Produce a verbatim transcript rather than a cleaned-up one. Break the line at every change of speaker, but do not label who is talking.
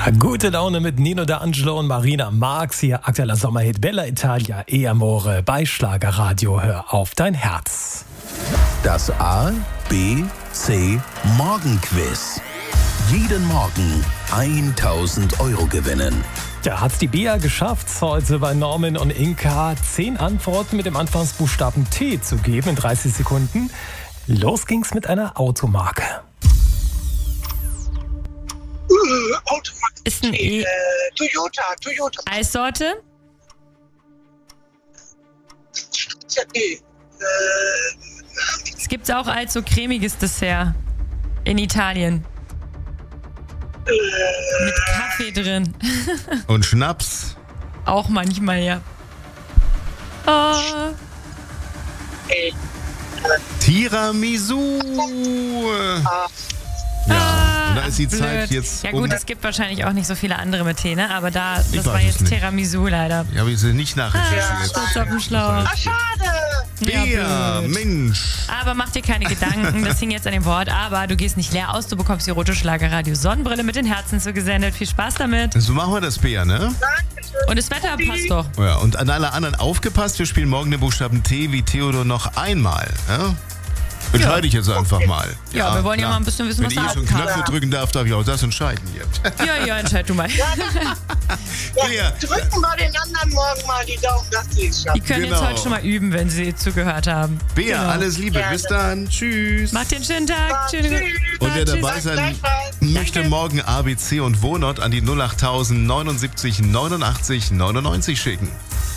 Gute Laune mit Nino D'Angelo und Marina Marx. Hier aktueller Sommerhit Bella Italia, E Amore bei Schlagerradio. Hör auf dein Herz.
Das A, B, C Morgenquiz. Jeden Morgen tausend Euro gewinnen.
Ja, hat's die Bea geschafft, heute bei Norman und Inka zehn Antworten mit dem Anfangsbuchstaben T zu geben in dreißig Sekunden. Los ging's mit einer Automarke.
Uh, Automarke.
Ist ein E.
Äh, Toyota, Toyota.
Eissorte?
Ja, nee. Äh,
Es gibt's auch als so cremiges Dessert in Italien.
äh,
Mit Kaffee drin.
Und Schnaps.
Auch manchmal, ja. Oh,
ey.
Tiramisu.
Ah,
Ja, und da ist die
blöd.
Zeit jetzt
Ja gut,
um...
es gibt wahrscheinlich auch nicht so viele andere mit Tee, ne? Aber da,
Ich
das
weiß
war
es
jetzt
nicht.
Tiramisu leider.
Ja, habe ich sie nicht
Ah,
nachrecherchiert.
Schutz auf dem Schlauch.
ah, schade.
Ja,
Ja,
blöd.
Mensch.
Aber mach dir keine Gedanken, das hing jetzt an dem Wort. Aber du gehst nicht leer aus, du bekommst die rote Schlagerradio Sonnenbrille mit den Herzen zugesendet. Viel Spaß damit.
So machen wir das, Bea, ne?
Dankeschön.
Und das Wetter passt doch.
Ja, und an alle anderen aufgepasst, wir spielen morgen den Buchstaben T wie Theodor noch einmal. Ja? Entscheide ich jetzt einfach mal.
Ja, wir wollen ja
klar.
mal ein bisschen wissen,
Wenn
was
ich
da
eh schon
abkam.
Knöpfe drücken darf, darf ich auch das entscheiden hier.
Ja, ja, entscheid du mal.
Ja,
Bea.
drücken wir den anderen morgen mal die Daumen, dass die es
Die
schaffen.
können
Genau.
jetzt heute schon mal üben, wenn sie zugehört haben.
Bea,
Genau.
alles Liebe.
Gerne.
Bis dann. Tschüss.
Macht dir einen schönen Tag.
Tschüss.
Schöne
Und wer
Tschüss.
dabei sein
Gleichfalls.
möchte,
Danke.
morgen A B C und Wohnort an die null acht null null neunundsiebzig neunundachtzig neunundneunzig schicken.